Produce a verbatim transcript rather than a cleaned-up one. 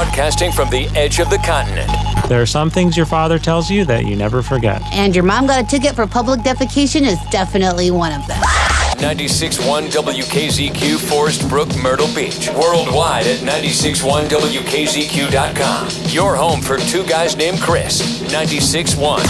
Broadcasting from the edge of the continent. There are some things your father tells you that you never forget. And your mom got a ticket for public defecation is definitely one of them. ninety-six point one W K Z Q, Forest Brook, Myrtle Beach. Worldwide at ninety-six point one W K Z Q dot com. Your home for two guys named Chris. ninety-six point one.